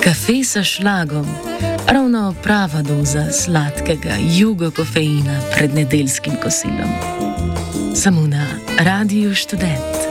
Kafe sa šlagom, ravno prava doza sladkega jugokofeina pred nedeljskim kosilom. Samo na Radiu Študent.